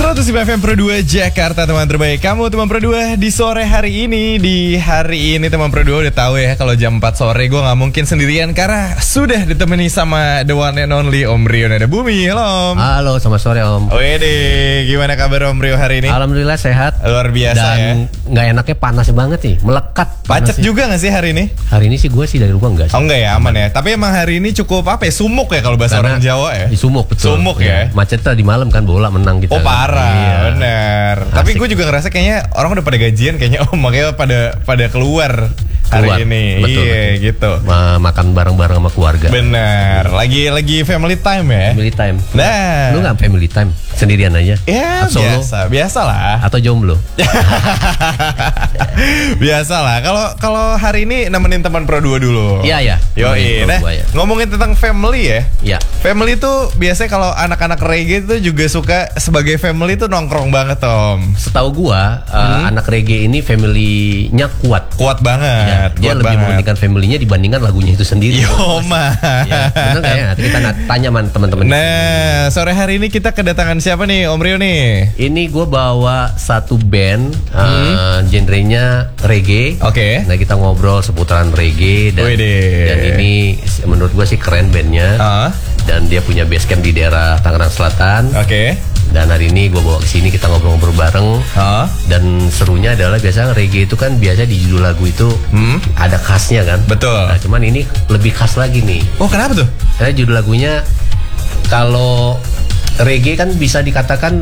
105 FM Pro 2 Jakarta, teman terbaik kamu teman Pro 2 di sore hari ini. Di hari ini teman Pro 2 udah tahu ya, kalau jam 4 sore gue gak mungkin sendirian karena sudah ditemani sama the one and only Om Rio Nada Bumi. Halo Om. Halo, selamat sore Om. Wede, gimana kabar Om Rio hari ini? Alhamdulillah sehat. Luar biasa. Dan gak enaknya panas banget nih, melekat. Macet juga gak sih hari ini? Hari ini sih gue sih dari rumah enggak sih. Oh enggak ya, aman ya. Tapi emang hari ini cukup apa ya, sumuk ya kalau bahasa orang Jawa ya. Sumuk, betul. Sumuk ya. Macetnya di malam kan, bola menang kita. Oh parah, iya. Bener. Tapi gue juga ngerasa kayaknya orang udah pada gajian kayaknya Om, makanya pada keluar hari ini. Betul, iya betul. gitu. Makan bareng-bareng sama keluarga. Bener. Lagi family time ya. Family time. Nah, Lu gak family time? Sendirian aja? ya Solo? biasa lah. Atau jomblo? Biasa lah. Kalau hari ini nemenin teman Pro 2 dulu. Iya. Yoi. Nah, Ya. ngomongin tentang family ya. Iya. Family tuh biasanya kalau anak-anak reggae tuh juga suka sebagai family tuh nongkrong banget Om. Setahu gua, anak reggae ini family-nya kuat. Kuat banget. Dia kuat lebih banget. mementingkan family-nya dibandingkan lagunya itu sendiri. Yo mah. Ya, benar nggak ya? Nanti kita tanya sama teman-teman. Nah, sore hari ini kita kedatangan siapa nih, Om Rio nih? Ini gue bawa satu band, genrenya reggae. Oke. Nah, kita ngobrol seputaran reggae dan ini menurut gue sih keren bandnya. Dan dia punya base camp di daerah Tangerang Selatan. Oke. Dan hari ini gue bawa ke sini, kita ngobrol-ngobrol bareng. Dan serunya adalah biasanya reggae itu kan biasa di judul lagu itu ada khasnya kan. Betul. Nah, cuman ini lebih khas lagi nih. Oh, kenapa tuh? Karena judul lagunya, kalau reggae kan bisa dikatakan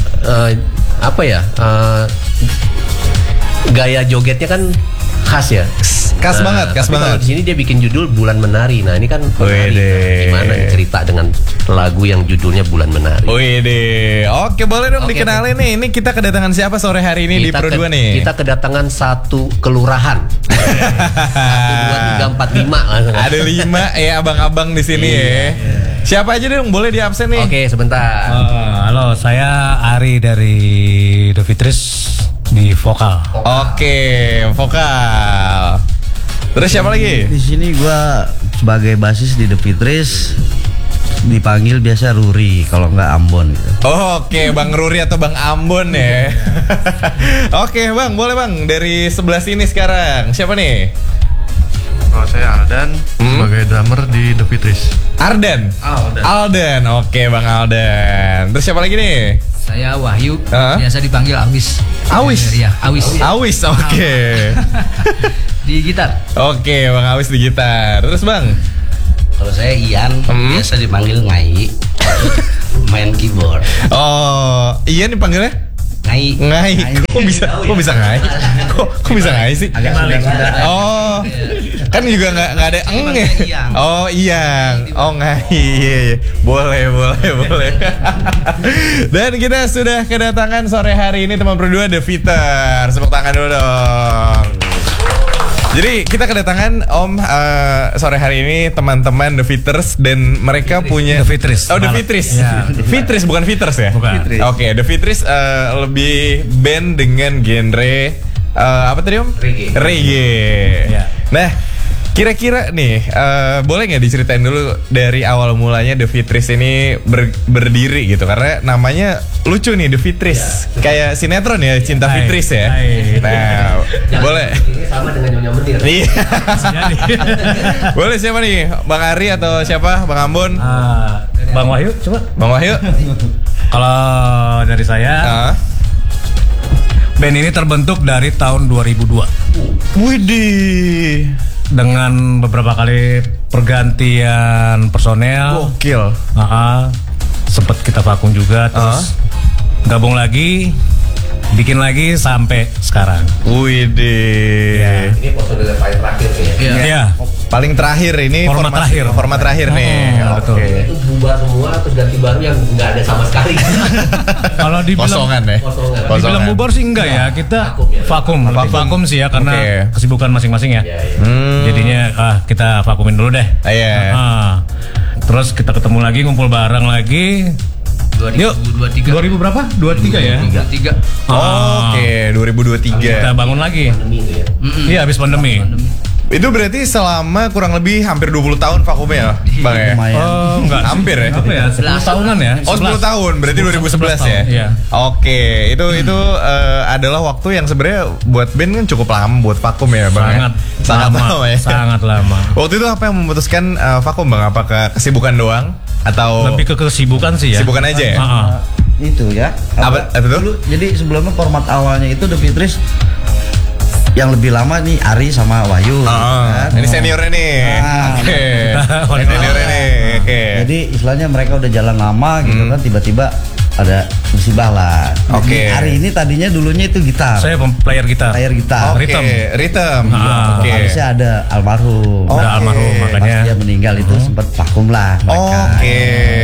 gaya jogetnya kan khas ya. Khas banget. Kalau di sini dia bikin judul Bulan Menari. Nah, ini kan menari. Nah, gimana nih cerita dengan lagu yang judulnya Bulan Menari? Wede. Oke, boleh dong dikenalin nih. Ini kita kedatangan siapa sore hari ini di Pro 2 nih? Kita kedatangan satu kelurahan. 1, 2, 3, 4, 5 langsung. Ada 5 ya abang-abang di sini ya. Siapa aja dong, boleh di absen nih. Oke, sebentar. Halo, saya Ari dari The Fitris di vokal. Oke, vokal. Terus siapa lagi? Di sini gua sebagai basis di The Fitris, dipanggil biasa Ruri, kalau nggak Ambon gitu. Oke, Bang Ruri atau Bang Ambon ya. Oke, Bang, boleh Bang dari sebelah sini sekarang. Siapa nih? Kalau saya Aldan sebagai drummer di The Fitris. Aldan. Oke, Bang Aldan. Terus siapa lagi nih? Saya Wahyu, biasa dipanggil Awis. Awis? Iya, Awis. Awis, oke. Di gitar. Oke, Bang Awis di gitar. Terus Bang? Kalau saya Ian, biasa dipanggil Ngai, main keyboard. Oh, Ian dipanggilnya? Ngai. Kok bisa Ngai? Kok bisa Ngai sih? Oh, kan juga nggak ada eng ya. Oh, Iyang. Oh, Ngai. Iya. Boleh. Dan kita sudah kedatangan sore hari ini teman berdua The Fitter. Tepuk tangan dulu dong. Jadi kita kedatangan Om sore hari ini teman-teman The Fitters dan mereka punya The Fitris. Oh, The Fitris. Ya. Fitris bukan Fitters ya? Bukan. Oke, The Fitris lebih band dengan genre apa tadi Om? Reggae. Ya. Nah, kira-kira nih boleh nggak diceritain dulu dari awal mulanya The Fitris ini berdiri gitu, karena namanya lucu nih The Fitris, kayak sinetron ya, Cinta Fitris ya. Nah, boleh. Ini sama dengan Nyonya Menir. Iya. Boleh siapa nih? Bang Ari atau siapa? Bang Ambon? Bang Wahyu, coba. Bang Wahyu? Kalau dari saya, band ini terbentuk dari tahun 2002. Widih. Dengan beberapa kali pergantian personel. Gokil. Sempet kita vakum juga, terus gabung lagi, bikin lagi sampai sekarang. Widih. Ini personel paling terakhir ya. Iya. Paling terakhir ini format terakhir nih. Betul. Itu bubar semua terus ganti baru yang nggak ada sama sekali. Kalau dibilang Kosongan ya. dibilang bubar sih enggak ya, kita vakum sih ya, karena kesibukan masing-masing ya. Jadinya kita vakumin dulu deh. Terus kita ketemu lagi, ngumpul bareng lagi. 2023. 2000 berapa? 23 ya? 23. Oke, 2023. Kita bangun lagi. Pandemi itu ya. Iya, habis pandemi. Itu berarti selama kurang lebih hampir 20 tahun vakumnya, Bang ya? Lumayan. Oh, enggak. Hampir ya? Apa ya? 10 tahunan ya? Oh 10 tahun, berarti 2011 ya? Iya. Oke, itu adalah waktu yang sebenarnya buat band kan cukup lama buat vakum ya Bang? Sangat lama ya? Sangat lama. Waktu itu apa yang memutuskan vakum Bang? Apakah kesibukan doang? Atau Lebih ke kesibukan sih ya. kesibukan aja ya? Itu ya. Apa itu? Dulu, jadi sebelumnya format awalnya itu The Fitris yang lebih lama nih Ari sama Wahyu. Kan? Ini seniornya nih. Oke. Ini seniornya nih. Oke. Jadi istilahnya mereka udah jalan lama gitu kan, tiba-tiba ada musibah lah. Oke. Ari ini tadinya dulunya itu gitar. Saya player gitar. Player gitar. Oke, rhythm. Oke. Harusnya ada almarhum. Udah almarhum Pas makanya. dia meninggal itu sempat vakum lah mereka. Oke.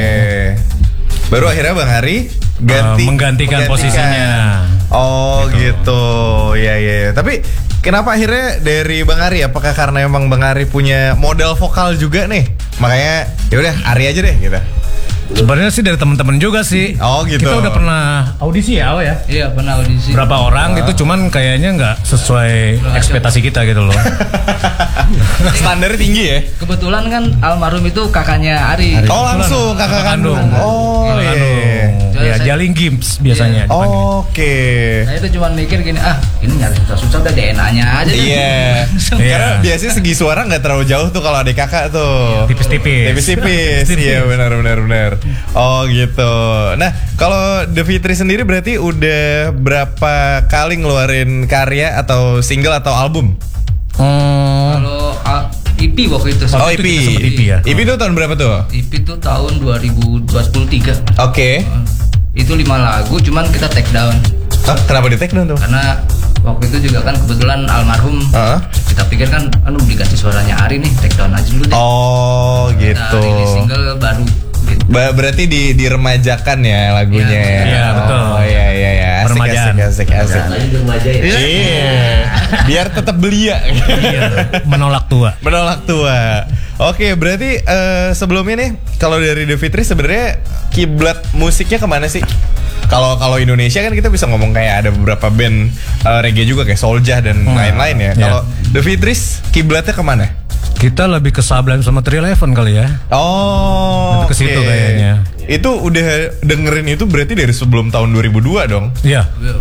Baru akhirnya Bang Ari menggantikan posisinya. Oh gitu. Ya. Tapi kenapa akhirnya dari Bang Ari? Apakah karena emang Bang Ari punya modal vokal juga nih? Makanya ya udah Ari aja deh gitu. Sebenarnya sih dari teman-teman juga sih. Oh gitu. Kita udah pernah audisi ya, ya? Iya pernah audisi. Berapa orang gitu, cuman kayaknya nggak sesuai ekspektasi kita gitu loh. Standarnya tinggi ya. Kebetulan kan almarhum itu kakaknya Ari. Oh langsung kakak kandung. Oh Kakak iya. kandung. Ya, Jaling Gims biasanya. Oke. Saya itu cuma mikir gini, ini nyari susah-susah udah DNA-nya aja. Iya. Karena biasanya segi suara nggak terlalu jauh tuh kalau adik kakak tuh. Tipis-tipis. Tipis-tipis. Iya benar. Oh gitu. Nah kalau The Fitris sendiri berarti udah berapa kali ngeluarin karya atau single atau album? Kalau EP waktu itu. Oh EP. EP ya. EP itu tahun berapa tuh? EP itu tahun 2023. Oke. Itu 5 lagu, cuman kita take down. Kenapa di take down tuh? Karena waktu itu juga kan kebetulan almarhum. Kita pikir kan, diganti suaranya Ari nih, take down aja dulu deh. Oh gitu. Kita rilis single baru. Gitu. Berarti diremajakan ya lagunya. Iya betul. Oh iya. Asik. Lagi di remaja ya. Iya. Biar tetap belia. Menolak tua. Oke, berarti sebelumnya nih kalau dari The Fitris sebenarnya kiblat musiknya kemana sih? Kalau Indonesia kan kita bisa ngomong kayak ada beberapa band reggae juga kayak Soulja dan lain-lain ya. Kalau The Fitris kiblatnya kemana? Kita lebih ke Sublime sama 311 kali ya. Oh, ke situ kayaknya. Itu udah dengerin itu berarti dari sebelum tahun 2002 dong? Iya.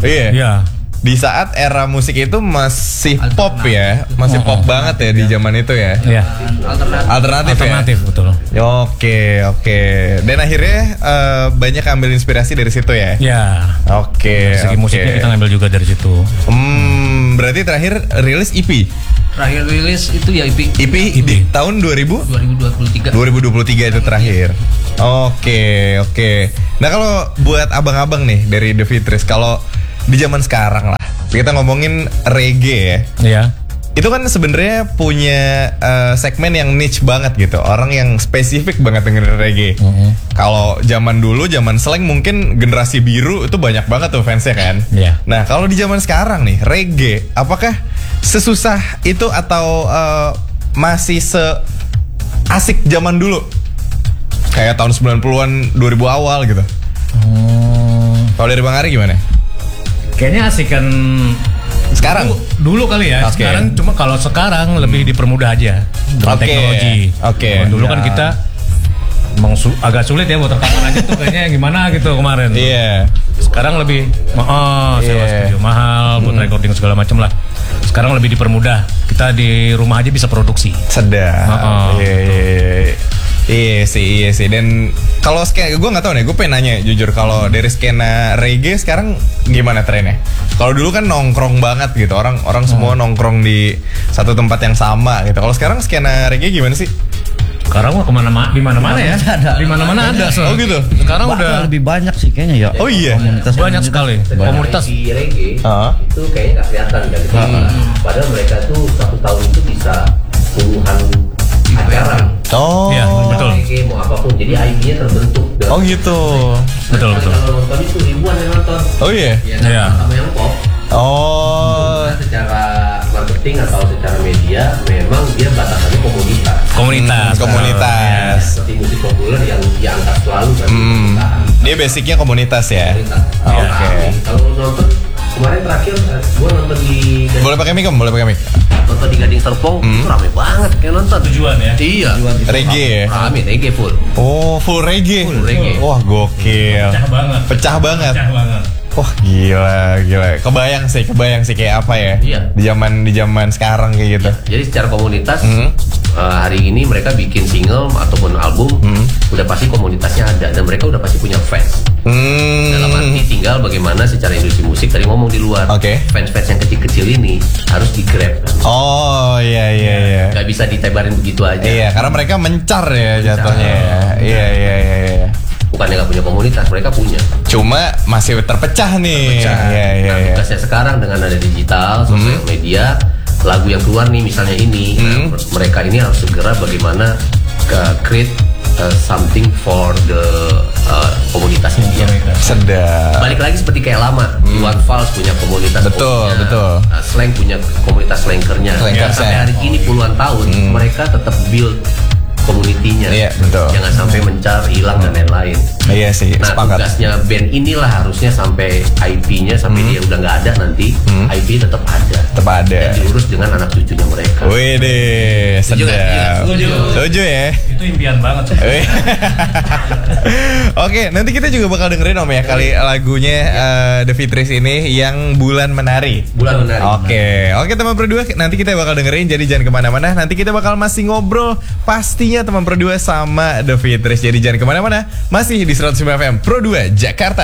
Di saat era musik itu masih pop ya, masih pop banget ya di zaman itu ya. Iya. Alternatif ya? Betul. Oke. Dan akhirnya banyak ambil inspirasi dari situ ya? Iya. Oke. Dari segi musiknya kita ngambil juga dari situ. Berarti terakhir rilis EP? Terakhir rilis itu ya EP. EP di tahun 2023 itu terakhir. Oke. Nah kalau buat abang-abang nih dari The Fitris, kalau di zaman sekarang lah kita ngomongin reggae ya. Iya. Itu kan sebenarnya punya segmen yang niche banget gitu. Orang yang spesifik banget dengerin reggae. Kalau zaman dulu, zaman slang mungkin generasi biru itu banyak banget tuh fansnya kan. Iya. Nah kalau di zaman sekarang nih reggae, apakah sesusah itu atau masih asik zaman dulu? Kayak tahun 90-an, 2000 awal gitu. Kalau dari Bang Ari gimana? Kayaknya asik kan sekarang? Dulu kali ya. Okay. Sekarang cuma kalau sekarang lebih dipermudah aja dengan teknologi. Oke. Dulu kan kita emang agak sulit ya buat rekaman aja tuh kayaknya gimana gitu kemarin. Iya. Sekarang lebih sewa studio mahal buat recording segala macam lah. Sekarang lebih dipermudah. Kita di rumah aja bisa produksi. Sedap. Iya sih. Dan kalau gue nggak tahu nih, gue pengen nanya jujur, kalau dari skena reggae sekarang gimana trennya? Kalau dulu kan nongkrong banget gitu, orang semua nongkrong di satu tempat yang sama gitu. Kalau sekarang skena reggae gimana sih? Sekarang mah di mana-mana ya. Di mana-mana ada. Oh gitu. Sekarang udah lebih banyak sih kayaknya ya. Oh iya. Banyak sekali. Komunitas di reggae itu kayaknya nggak kelihatan kan. Padahal mereka tuh satu tahun itu bisa puluhan acara. Oh. Iya, betul. Reggae mau apapun, jadi IP-nya terbentuk. Oh gitu. Betul. Kalau nonton itu ribuan yang nonton. Oh iya. Ya, sama yang pop. Oh. Secara marketing atau secara media memang dia batasannya komunitas. Seperti musik populer yang diangkat selalu kan. Dia basicnya komunitas ya. Oke. Kalau nonton kemarin terakhir gua nonton di Boleh pakai mic? nonton nonton di Gading Serpong itu rame banget kayak nonton. Tujuan ya. Iya. Reggae ya. Rame reggae full. Oh, full reggae. Full reggae. Wah, gokil. Pecah banget. Pecah banget. Pecah banget. Wah, gila. Kebayang sih kayak apa ya? Iya. Di zaman sekarang kayak gitu. Jadi secara komunitas hari ini mereka bikin single ataupun album udah pasti komunitasnya ada dan mereka udah pasti punya fans. Dalam arti tinggal bagaimana secara industri musik tadi ngomong di luar. Fans-fans yang kecil-kecil ini harus di-grab. Oh iya. Gak bisa ditebarin begitu aja. Iya, karena mereka mencar ya jatuhnya ya. Iya. Bukannya nggak punya komunitas, mereka punya. Cuma masih terpecah nih. Iya. Tugasnya sekarang dengan ada digital, sosial media, lagu yang keluar nih misalnya ini, mereka ini harus segera bagaimana create something for the komunitasnya dia. Sedap. Balik lagi seperti kayak lama, Iwan Fals punya komunitas. Betul. Slang punya komunitas slankernya. Sampai hari ini puluhan tahun mereka tetap build komunitinya. Iya, betul. Jangan sampai mencar, hilang dan lain-lain. Iya sih, nah, sepakat. Tugasnya band inilah harusnya sampai IP-nya sampai dia udah nggak ada nanti, IP tetap ada. Dan diurus dengan anak cucunya mereka. Wih deh, sedap. Setuju ya. Itu impian banget. Oke, nanti kita juga bakal dengerin Om ya kali lagunya The Fitris ini yang Bulan Menari. Oke teman berdua, nanti kita bakal dengerin. Jadi jangan kemana-mana. Nanti kita bakal masih ngobrol pastinya teman berdua sama The Fitris. Jadi jangan kemana-mana. Masih di 105 FM Pro 2 Jakarta.